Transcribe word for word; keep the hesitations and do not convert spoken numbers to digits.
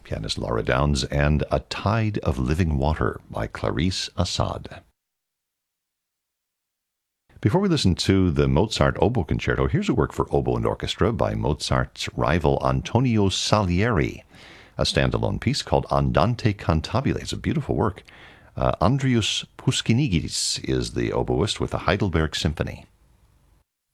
pianist Laura Downs, and A Tide of Living Water by Clarice Assad. Before we listen to the Mozart Oboe Concerto, here's a work for oboe and orchestra by Mozart's rival Antonio Salieri, a standalone piece called Andante Cantabile. It's a beautiful work. Uh, Andrius Puskinigis is the oboist with the Heidelberg Symphony.